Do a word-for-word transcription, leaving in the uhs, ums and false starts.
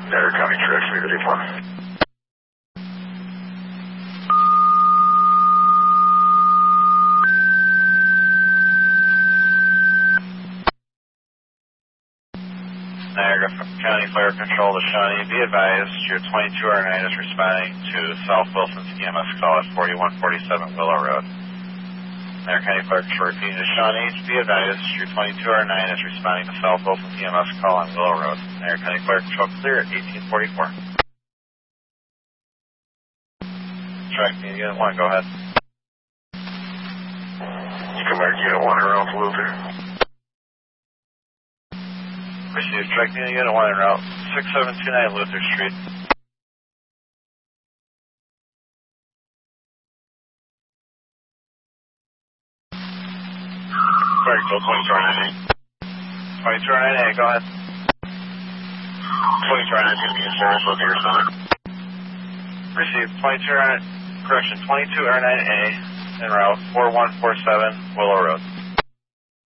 Dagger County Tracks, three fifty-one. Niagara County Fire Control to Shawnee. Be advised, your twenty-two R nine is responding to South Wilson's E M S call at forty-one forty-seven Willow Road. Niagara County Fire Control repeating to Shawnee. Be advised, your twenty-two R nine is responding to South Wilson's E M S call on Willow Road. Niagara County Fire Control clear at eighteen forty-four. Track Unit one, go ahead. You can mark Unit one around Luther. Received. Track Unit one en route six seven two nine Luther Street. Fire Control twenty-two R nine A. twenty-two R nine A, go ahead. twenty-two R nine is going to be in service with your son. Received. twenty-two R nine, correction, twenty-two R nine A en route four one four seven Willow Road.